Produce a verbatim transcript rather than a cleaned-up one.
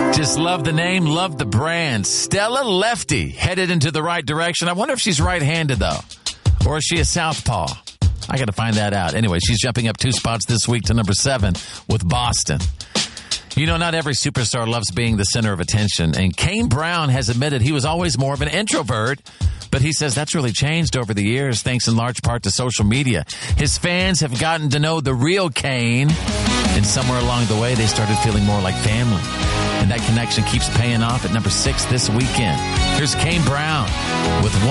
Just love the name, love the brand. Stella Lefty headed into the right direction. I wonder if she's right-handed, though. Or is she a southpaw? I got to find that out. Anyway, she's jumping up two spots this week to number seven with Boston. You know, not every superstar loves being the center of attention. And Kane Brown has admitted he was always more of an introvert. But he says that's really changed over the years, thanks in large part to social media. His fans have gotten to know the real Kane. And somewhere along the way, they started feeling more like family. And that connection keeps paying off at number six this weekend. Here's Kane Brown with one.